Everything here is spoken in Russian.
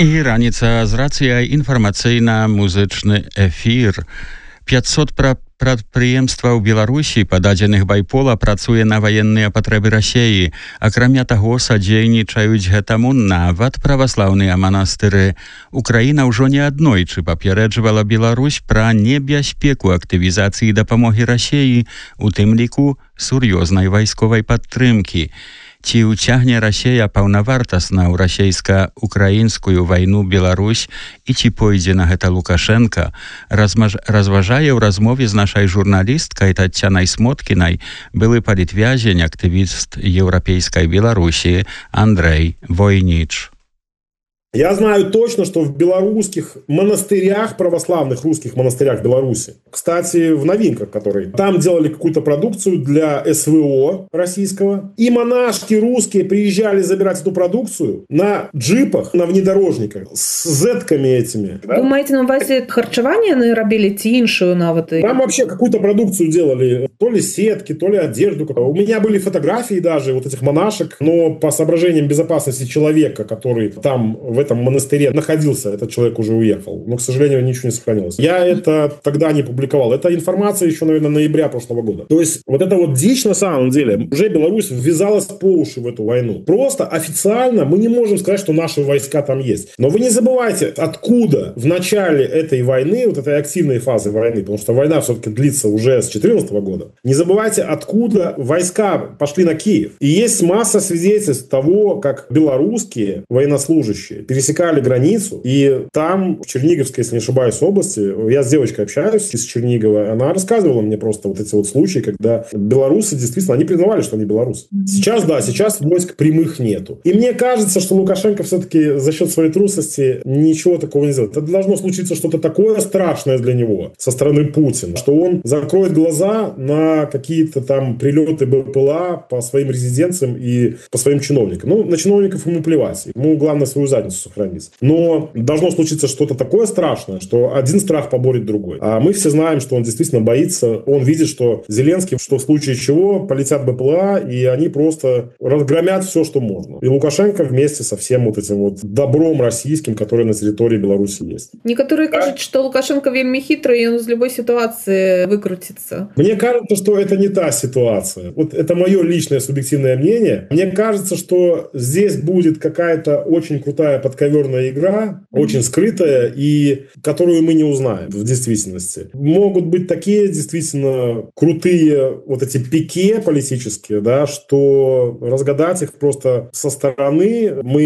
І раніца з рацыяй інфармацыйна-музычны эфір. 500 прадпрыемстваў Беларусі, па дадзеных Байпола, працуе на ваенныя патрэбы Расіі. Акрамя таго, садзейнічаюць гэтаму нават праваслаўныя манастыры. Украіна ўжо неаднойчы папярэджвала Беларусь пра небяспеку актывізацыі дапамогі Расіі, у тым ліку сур'ёзнай вайсковай падтрымкі. Ці ўцягне Расія паўнавартасна ў расійска-украінскую вайну Беларусь і ці пойдзе на гэта Лукашенка, разважае ў размове з нашай журналісткай Таццянай Смоткінай былы палітвязень, актывіст Еўрапейскай Беларусі Андрей Войніч. Я знаю точно, что в белорусских монастырях, православных русских монастырях Беларуси, кстати, в новинках, которые там делали какую-то продукцию для СВО российского, и монашки русские приезжали забирать эту продукцию на джипах, на внедорожниках, с зетками этими. Да? Вы маете на увазі харчевание они робили, ці іншую нават? Там вообще какую-то продукцию делали, то ли сетки, то ли одежду. У меня были фотографии даже вот этих монашек, но по соображениям безопасности человека, который там в этом монастыре находился, этот человек уже уехал. Но, к сожалению, ничего не сохранилось. Я это тогда не публиковал. Это информация еще, наверное, ноября прошлого года. То есть, вот это вот дичь на самом деле. Уже Беларусь ввязалась по уши в эту войну. Просто официально мы не можем сказать, что наши войска там есть. Но вы не забывайте, откуда в начале этой войны, вот этой активной фазы войны, потому что война все-таки длится уже с 2014 года, не забывайте, откуда войска пошли на Киев. И есть масса свидетельств того, как белорусские военнослужащие пересекали границу, и там, в Черниговской, если не ошибаюсь, области, я с девочкой общаюсь из Чернигова, она рассказывала мне просто вот эти вот случаи, когда белорусы действительно, они признавали, что они белорусы. Сейчас, да, сейчас войск прямых нету. И мне кажется, что Лукашенко все-таки за счет своей трусости ничего такого не сделает. Это должно случиться что-то такое страшное для него со стороны Путина, что он закроет глаза на какие-то там прилеты БПЛА по своим резиденциям и по своим чиновникам. Ну, на чиновников ему плевать. Ему главное свою задницу сохраниться. Но должно случиться что-то такое страшное, что один страх поборет другой. А мы все знаем, что он действительно боится. Он видит, что Зеленский, что в случае чего полетят БПЛА, и они просто разгромят все, что можно. И Лукашенко вместе со всем вот этим вот добром российским, который на территории Беларуси есть. Некоторые кажут, что Лукашенко вельми хитрый, и он из любой ситуации выкрутится. Мне кажется, что это не та ситуация. Вот это мое личное субъективное мнение. Мне кажется, что здесь будет какая-то очень крутая подковерная игра, очень скрытая, и которую мы не узнаем в действительности. Могут быть такие действительно крутые вот эти пике политические, да, что разгадать их просто со стороны мы